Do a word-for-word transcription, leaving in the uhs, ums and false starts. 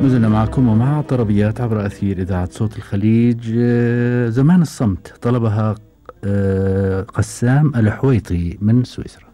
ما زلنا معكم ومع طربيات عبر أثير إذاعة صوت الخليج. زمان الصمت طلبها قسام الحويطي من سويسرا.